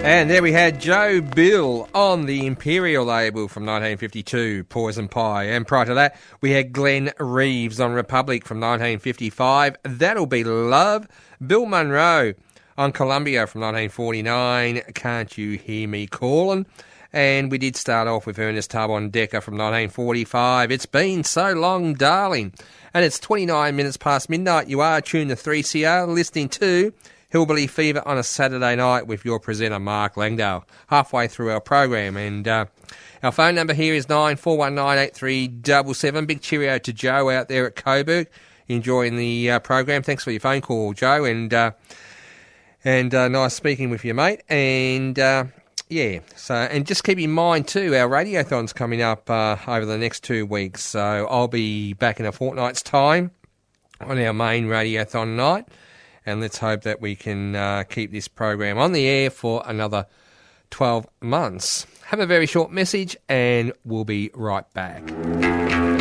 And there we had Joe Bill on the Imperial label from 1952, Poison Pie. And prior to that, we had Glenn Reeves on Republic from 1955, That'll Be Love. Bill Monroe on Columbia from 1949, Can't You Hear Me Calling? And we did start off with Ernest Tubb on Decca from 1945, It's Been So Long, Darling. And it's 29 minutes past midnight. You are tuned to 3CR, listening to Hillbilly Fever on a Saturday night with your presenter, Mark Langdale, halfway through our program. And our phone number here is 94198377. Big cheerio to Joe out there at Coburg, enjoying the program. Thanks for your phone call, Joe, and nice speaking with you, mate. And and just keep in mind too, our radiothon's coming up over the next 2 weeks. So I'll be back in a fortnight's time on our main radiothon night. And let's hope that we can keep this program on the air for another 12 months. Have a very short message and we'll be right back.